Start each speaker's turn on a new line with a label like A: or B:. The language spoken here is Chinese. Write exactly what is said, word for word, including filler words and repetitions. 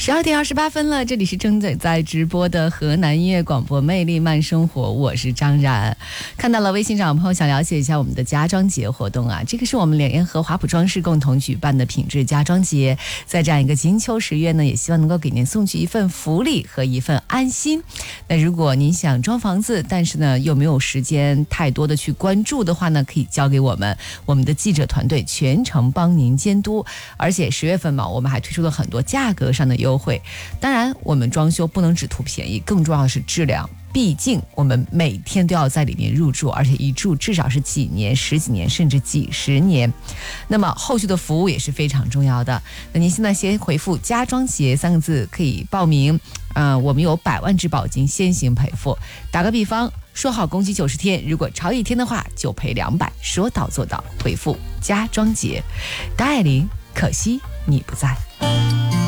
A: 十二点二十八分了，这里是正在在直播的河南音乐广播魅力慢生活，我是张然。看到了微信上有朋友想了解一下我们的家装节活动啊，这个是我们联合华普装饰共同举办的品质家装节，在这样一个金秋十月呢，也希望能够给您送去一份福利和一份安心。那如果您想装房子，但是呢又没有时间太多的去关注的话呢，可以交给我们，我们的记者团队全程帮您监督。而且十月份嘛，我们还推出了很多价格上的优惠。当然我们装修不能只图便宜，更重要的是质量，毕竟我们每天都要在里面入住，而且一住至少是几年、十几年甚至几十年。那么后续的服务也是非常重要的。那您现在先回复家装节三个字可以报名，呃，我们有百万质保金先行赔付。打个比方，说好公积九十天，如果超一天的话就赔两百，说到做到。回复家装节，大爱玲，可惜你不在。